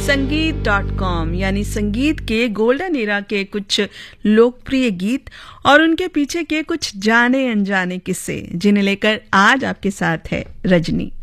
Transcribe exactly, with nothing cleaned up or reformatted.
संगीत dot com यानी संगीत के गोल्डन एरा के कुछ लोकप्रिय गीत और उनके पीछे के कुछ जाने अनजाने किस्से, जिन्हें लेकर आज आपके साथ है रजनी।